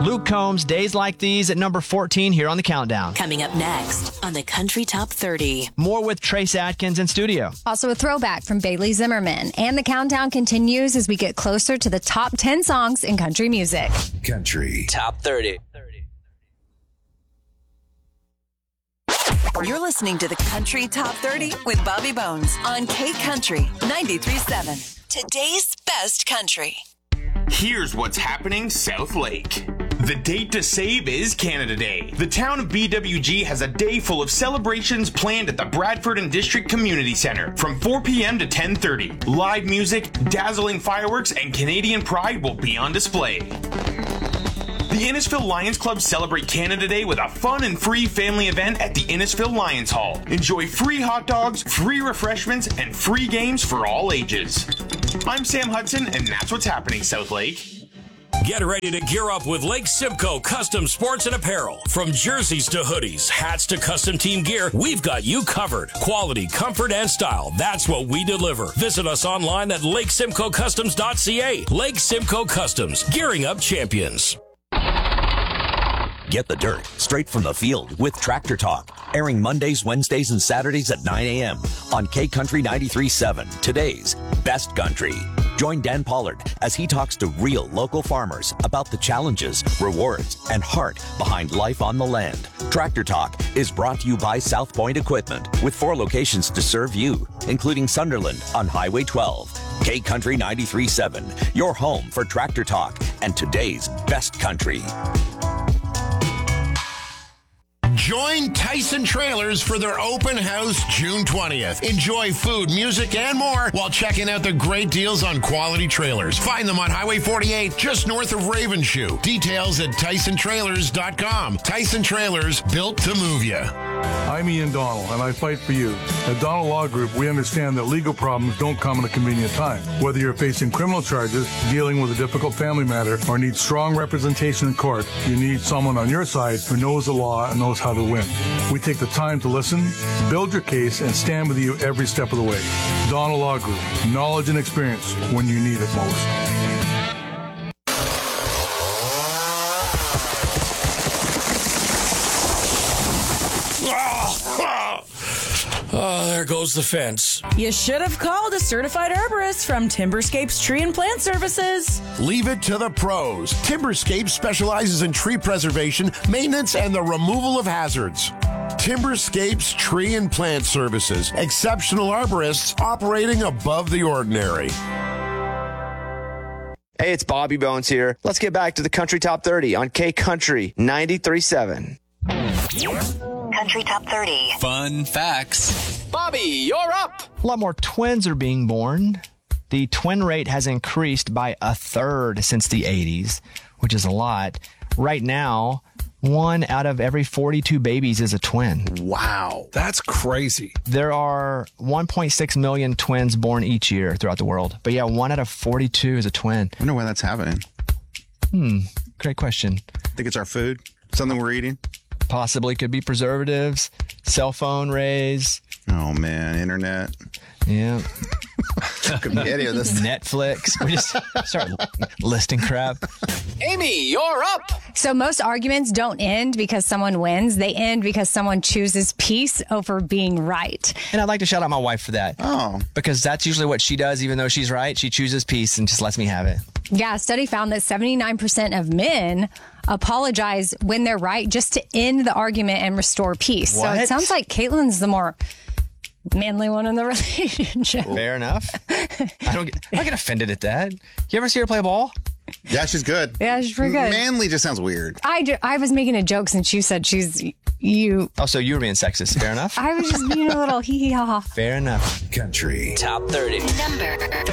Luke Combs, Days Like These at number 14 here on the Countdown. Coming up next on the Country Top 30. More with Trace Adkins in studio. Also a throwback from Bailey Zimmerman. And the countdown continues as we get closer to the top 10 songs in country music. Country Top 30. You're listening to the Country Top 30 with Bobby Bones on K Country 93.7. Today's best country. Here's what's happening South Lake. The date to save is Canada Day. The town of BWG has a day full of celebrations planned at the Bradford and District Community Center from 4 p.m. to 10:30. Live music, dazzling fireworks, and Canadian pride will be on display. The Innisfil Lions Club celebrate Canada Day with a fun and free family event at the Innisfil Lions Hall. Enjoy free hot dogs, free refreshments, and free games for all ages. I'm Sam Hudson, and that's what's happening, South Lake. Get ready to gear up with Lake Simcoe Custom Sports and Apparel. From jerseys to hoodies, hats to custom team gear, we've got you covered. Quality, comfort, and style. That's what we deliver. Visit us online at lakesimcoecustoms.ca. Lake Simcoe Customs, gearing up champions. Get the dirt straight from the field with Tractor Talk, airing Mondays, Wednesdays, and Saturdays at 9 a.m. on K Country 93.7, today's best country. Join Dan Pollard as he talks to real local farmers about the challenges, rewards, and heart behind life on the land. Tractor Talk is brought to you by South Point Equipment, with 4 locations to serve you, including Sunderland on Highway 12. K Country 93.7, your home for Tractor Talk and today's best country. Join Tyson Trailers for their open house June 20th. Enjoy food, music, and more while checking out the great deals on quality trailers. Find them on Highway 48, just north of Ravenshoe. Details at TysonTrailers.com. Tyson Trailers, built to move you. I'm Ian Donald, and I fight for you. At Donald Law Group, we understand that legal problems don't come at a convenient time. Whether you're facing criminal charges, dealing with a difficult family matter, or need strong representation in court, you need someone on your side who knows the law and knows how to win. We take the time to listen, build your case, and stand with you every step of the way. Donald Law Group, knowledge and experience when you need it most. Oh, there goes the fence. You should have called a certified arborist from Timberscapes Tree and Plant Services. Leave it to the pros. Timberscapes specializes in tree preservation, maintenance, and the removal of hazards. Timberscapes Tree and Plant Services. Exceptional arborists operating above the ordinary. Hey, it's Bobby Bones here. Let's get back to the Country Top 30 on K Country 93.7. Country Top 30. Fun facts. Bobby, you're up. A lot more twins are being born. The twin rate has increased by 1/3 since the 80s, which is a lot. Right now, 1 out of every 42 babies is a twin. Wow. That's crazy. There are 1.6 million twins born each year throughout the world. But yeah, 1 out of 42 is a twin. I wonder why that's happening. Great question. Think it's our food? Something we're eating? Possibly could be preservatives, cell phone rays. Oh, man. Internet. Yeah. Any of this. Netflix. We just start listing crap. Amy, you're up. So most arguments don't end because someone wins. They end because someone chooses peace over being right. And I'd like to shout out my wife for that. Oh. Because that's usually what she does, even though she's right. She chooses peace and just lets me have it. Yeah, a study found that 79% of men apologize when they're right just to end the argument and restore peace. What? So it sounds like Caitlin's the more manly one in the relationship. Fair enough. I don't get offended at that. You ever see her play ball? Yeah, she's good. Yeah, she's pretty good. Manly just sounds weird. I was making a joke since you said she's you. Oh, so you were being sexist. Fair enough. I was just being a little hee hee ha ha. Fair enough. Country Top 30. Number 30.